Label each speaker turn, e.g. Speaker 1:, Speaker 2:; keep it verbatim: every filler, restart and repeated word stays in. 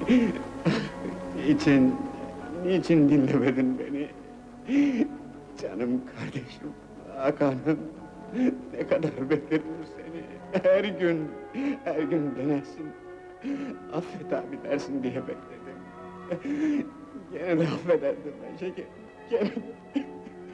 Speaker 1: Niçin, niçin dinlemedin beni? Canım kardeşim, Hakan'ım, ne kadar bekledim seni! Her gün, her gün denersin, affet abi dersin diye bekledim. Gene de affederdim ben şeker, gene de...